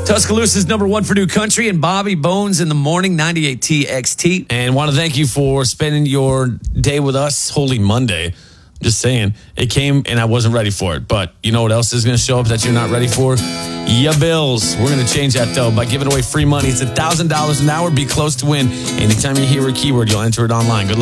Tuscaloosa's number one for new country and Bobby Bones in the morning, 98 TXT. And want to thank you for spending your day with us. Holy Monday. Just saying. It came and I wasn't ready for it. But you know what else is going to show up that you're not ready for? Ya bills. We're going to change that, though, by giving away free money. It's $1,000 an hour. Be close to win. Anytime you hear a keyword, you'll enter it online. Good luck.